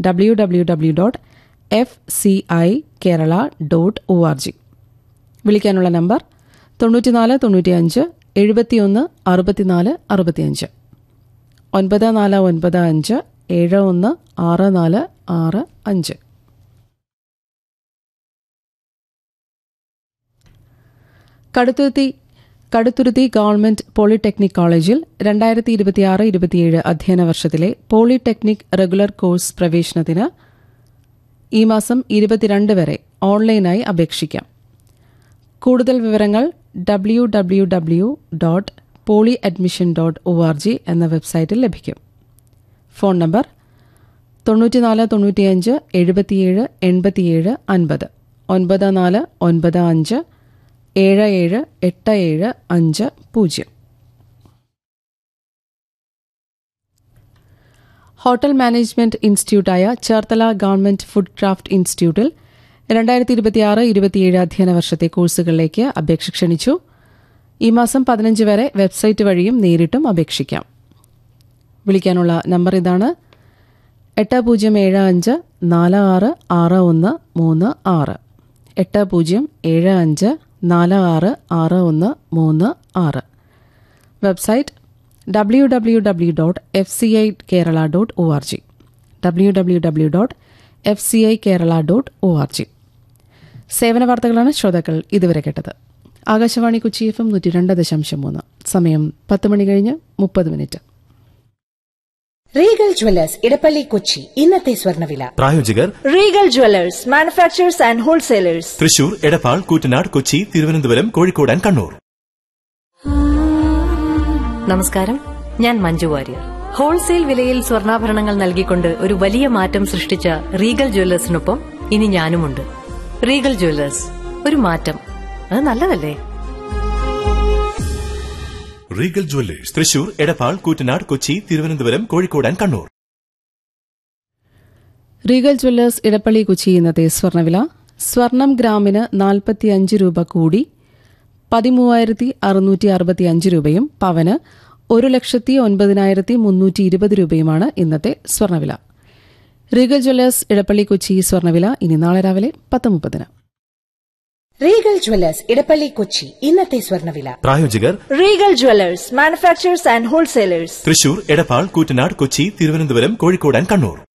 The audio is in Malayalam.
www.fcikerala.org. വിളിക്കാനുള്ള നമ്പർ 94 95 71 64 65 9495 71 64 65. കടുത്തുരുത്തി ഗവൺമെന്റ് പോളിടെക്നിക് കോളേജിൽ 2026-27 അധ്യയന വർഷത്തിലെ പോളിടെക്നിക് റെഗുലർ കോഴ്സ് പ്രവേശനത്തിന് ഈ മാസം 22 വരെ ഓൺലൈനായി അപേക്ഷിക്കാം. കൂടുതൽ വിവരങ്ങൾ www.polyadmission.org എന്ന വെബ്സൈറ്റിൽ ലഭിക്കും. Phone number 94 95 77 87 50 94 95 77 87 50. Hotel management ഇൻസ്റ്റിറ്റ്യൂട്ടായ Cherthala government food craft ഇൻസ്റ്റിറ്റ്യൂട്ടിൽ 2026-27 അധ്യയന വർഷത്തെ കോഴ്സുകളിലേക്ക് അപേക്ഷ ക്ഷണിച്ചു. ഈ മാസം 15 വരെ വെബ്സൈറ്റ് വഴിയും നേരിട്ടും അപേക്ഷിക്കാം. വിളിക്കാനുള്ള നമ്പർ ഇതാണ്: 8075 466136 8075 466136. Website www.fcikerala.org www.fcikerala.org. സേവന വാർത്തകളാണ് ശ്രോതാക്കൾ ഇതുവരെ കേട്ടത്. ആകാശവാണി കൊച്ചി FM 102.3. സമയം 10 മണി കഴിഞ്ഞ് 30. റീഗൽ ജ്വല്ലേഴ്സ് ഇടപ്പള്ളി കൊച്ചി ഇന്നത്തെ സ്വർണ്ണവില. പ്രായോജകർ Regal Jewellers manufacturers and wholesalers, Thrissur, Edappal, Koottanad, Kochi, Thiruvananthapuram, Kozhikode and Kannur. നമസ്കാരം, ഞാൻ മഞ്ജു വാര്യർ. ഹോൾസെയിൽ വിലയിൽ സ്വർണ്ണാഭരണങ്ങൾ നൽകിക്കൊണ്ട് ഒരു വലിയ മാറ്റം സൃഷ്ടിച്ച റീഗൽ ജ്വല്ലേഴ്സിനൊപ്പം ഇനി ഞാനുമുണ്ട്. റീഗൽ ജ്വല്ലേഴ്സ്, ഒരു മാറ്റം, അത് നല്ലതല്ലേ? Regal Jewellers, Thrissur, Edappal, Koottanad, Kochi, Thiruvananthapuram, Kozhikode and Kannur. Regal Jewellers Edappally Kochi ഇന്നത്തെ സ്വർണ്ണവില. സ്വർണം ഗ്രാമിന് 45 രൂപ കൂടി 13,665 രൂപയും പവന് 1,09,320 രൂപയുമാണ് ഇന്നത്തെ സ്വർണ്ണവില. റീഗൽ ജ്വല്ലേഴ്സ് ഇടപ്പള്ളി കൊച്ചി സ്വർണ്ണവില ഇനി നാളെ രാവിലെ 10:30. റീഗൽ ജ്വല്ലേഴ്സ് ഇടപ്പള്ളി കൊച്ചി ഇന്നത്തെ സ്വർണ്ണവില. പ്രായോജകർ Regal Jewellers manufacturers and wholesalers, Thrissur, Edappal, Koottanad, Kochi, Thiruvananthapuram, Kozhikode and Kannur.